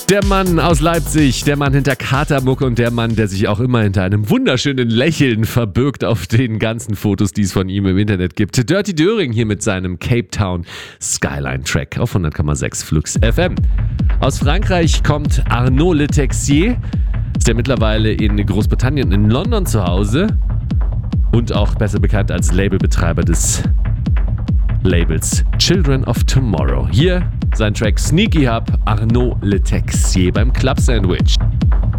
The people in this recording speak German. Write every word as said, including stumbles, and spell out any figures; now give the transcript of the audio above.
Der Mann aus Leipzig, der Mann hinter Katermuck und der Mann, der sich auch immer hinter einem wunderschönen Lächeln verbirgt auf den ganzen Fotos, die es von ihm im Internet gibt. Dirty Döring hier mit seinem Cape Town Skyline Track auf hundert Komma sechs Flux F M. Aus Frankreich kommt Arnaud Le Texier, ist der mittlerweile in Großbritannien, in London zu Hause und auch besser bekannt als Labelbetreiber des Labels Children of Tomorrow. Hier sein Track Sneaky Hub, Arnaud Le Texier beim Club Sandwich.